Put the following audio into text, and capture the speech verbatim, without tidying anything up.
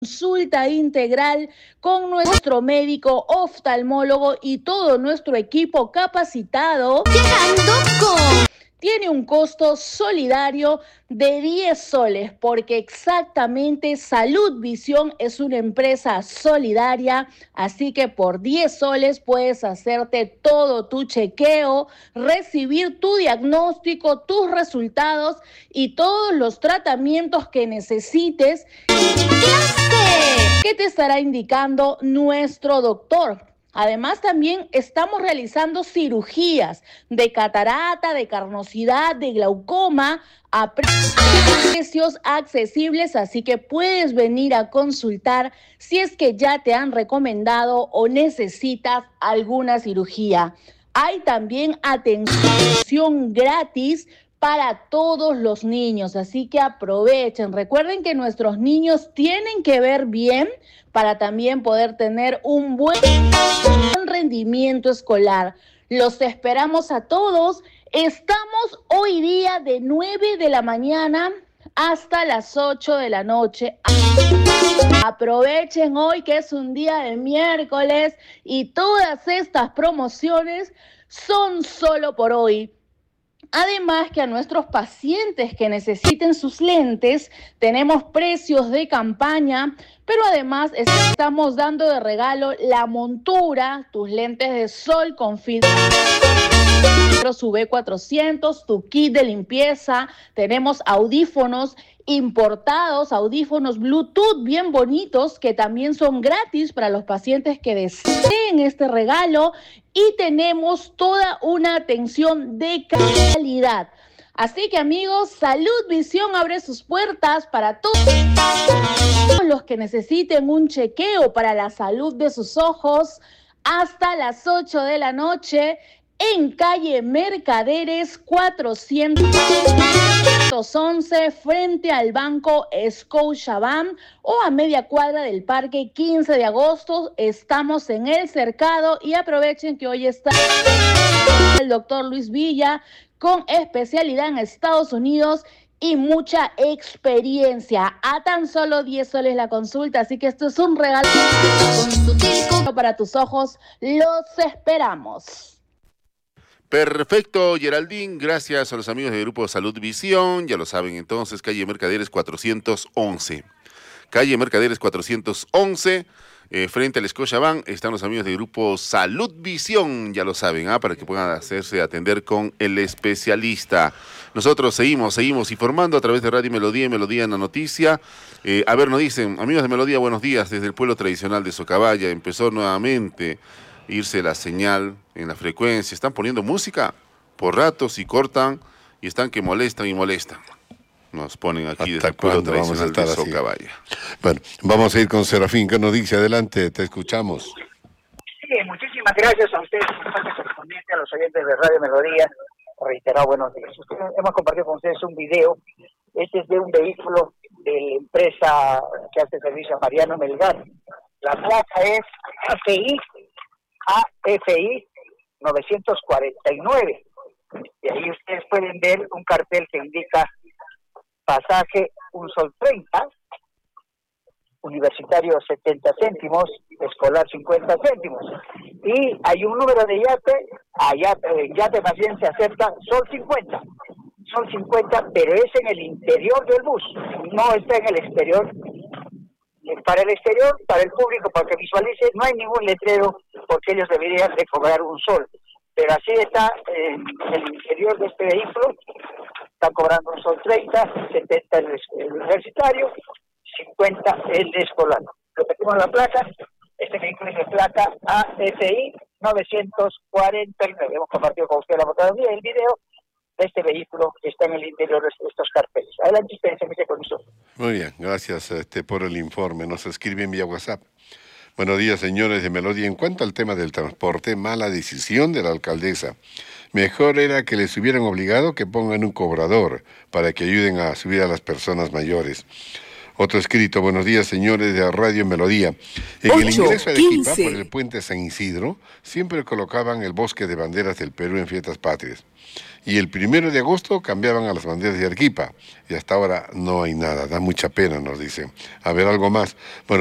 Consulta integral con nuestro médico oftalmólogo y todo nuestro equipo capacitado. Llegando con... Tiene un costo solidario de diez soles, porque exactamente Salud Visión es una empresa solidaria, así que por diez soles puedes hacerte todo tu chequeo, recibir tu diagnóstico, tus resultados y todos los tratamientos que necesites. ¿Qué te estará indicando nuestro doctor? Además, también estamos realizando cirugías de catarata, de carnosidad, de glaucoma a precios accesibles, así que puedes venir a consultar si es que ya te han recomendado o necesitas alguna cirugía. Hay también atención gratis para todos los niños, así que aprovechen. Recuerden que nuestros niños tienen que ver bien para también poder tener un buen rendimiento escolar. Los esperamos a todos. Estamos hoy día de nueve de la mañana hasta las ocho de la noche. Aprovechen hoy que es un día de miércoles y todas estas promociones son solo por hoy. Además que a nuestros pacientes que necesiten sus lentes, tenemos precios de campaña, pero además estamos dando de regalo la montura, tus lentes de sol con filtro U V cuatrocientos, tu kit de limpieza, tenemos audífonos importados, audífonos Bluetooth bien bonitos que también son gratis para los pacientes que deseen este regalo y tenemos toda una atención de calidad. Así que amigos, Salud Visión abre sus puertas para todos los que necesiten un chequeo para la salud de sus ojos hasta las ocho de la noche. En calle Mercaderes cuatrocientos once, frente al Banco Scotiabank o a media cuadra del Parque quince de agosto. Estamos en el Cercado y aprovechen que hoy está el doctor Luis Villa con especialidad en Estados Unidos y mucha experiencia. A tan solo diez soles la consulta, así que esto es un regalo para tus ojos. Los esperamos. Perfecto, Geraldine, gracias a los amigos del Grupo Salud Visión, ya lo saben entonces, calle Mercaderes cuatrocientos once. Calle Mercaderes cuatrocientos once, eh, frente al Scotiabank, están los amigos del Grupo Salud Visión, ya lo saben, ¿ah? Para que puedan hacerse atender con el especialista. Nosotros seguimos, seguimos informando a través de Radio Melodía y Melodía en la Noticia. Eh, a ver, nos dicen, amigos de Melodía, buenos días, desde el pueblo tradicional de Socabaya, empezó nuevamente irse la señal en la frecuencia, están poniendo música por ratos y cortan y están que molestan y molestan. Nos ponen aquí desde el pueblo tradicional de Socabaya. Bueno, vamos a ir con Serafín, ¿qué nos dice? Adelante, te escuchamos. Sí, muchísimas gracias a ustedes correspondiente a los oyentes de Radio Melodía. Reiterado buenos días. Ustedes, hemos compartido con ustedes un video. Este es de un vehículo de la empresa que hace servicio a Mariano Melgar. La placa es A F I A F I novecientos cuarenta y nueve. Y ahí ustedes pueden ver un cartel que indica pasaje un sol treinta, universitario setenta céntimos, escolar cincuenta céntimos. Y hay un número de yate, a yate, yate más bien se acepta sol cincuenta. Sol cincuenta, pero es en el interior del bus, no está en el exterior. Para el exterior, para el público, para que visualice, no hay ningún letrero porque ellos deberían de cobrar un sol. Pero así está en el interior de este vehículo, están cobrando un sol treinta, setenta el, el universitario, cincuenta el escolar. Repetimos la placa, este vehículo es de placa A F I novecientos cuarenta y nueve. Hemos compartido con usted la fotografía y el video de este vehículo que está en el interior de estos carteles. Adelante, ustedes se meten con nosotros. Muy bien, gracias este, por el informe. Nos escriben vía WhatsApp. Buenos días, señores de Melodía. En cuanto al tema del transporte, mala decisión de la alcaldesa. Mejor era que les hubieran obligado que pongan un cobrador para que ayuden a subir a las personas mayores. Otro escrito, buenos días señores de Radio Melodía. En el ingreso a Arequipa, por el puente San Isidro, siempre colocaban el bosque de banderas del Perú en fiestas patrias. Y el primero de agosto cambiaban a las banderas de Arequipa. Y hasta ahora no hay nada, da mucha pena, nos dicen. A ver, algo más. Bueno,